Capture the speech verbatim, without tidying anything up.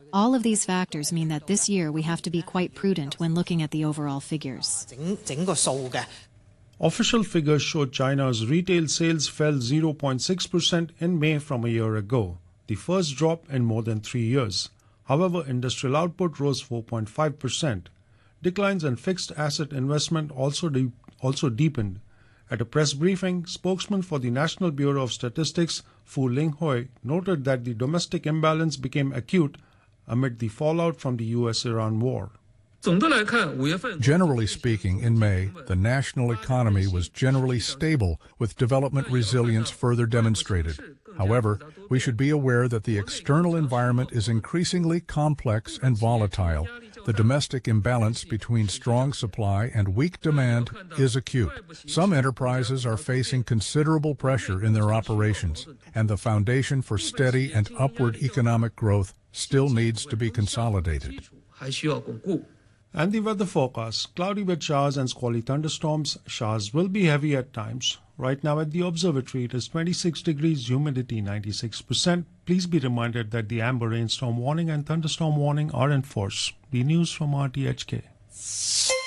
All of these factors mean that this year we have to be quite prudent when looking at the overall figures. Official figures show China's retail sales fell zero point six percent in May from a year ago, the first drop in more than three years. However, industrial output rose four point five percent. Declines in fixed asset investment also, de- also deepened. At a press briefing, spokesman for the National Bureau of Statistics, Fu Linghui, noted that the domestic imbalance became acute amid the fallout from the U S Iran war. Generally speaking, in May, the national economy was generally stable, with development resilience further demonstrated. However, we should be aware that the external environment is increasingly complex and volatile. The domestic imbalance between strong supply and weak demand is acute. Some enterprises are facing considerable pressure in their operations, and the foundation for steady and upward economic growth still needs to be consolidated. And the weather forecast: cloudy with showers and squally thunderstorms. Showers will be heavy at times. Right now at the observatory, it is twenty-six degrees, humidity ninety-six percent. Please be reminded that the amber rainstorm warning and thunderstorm warning are in force. The news from R T H K.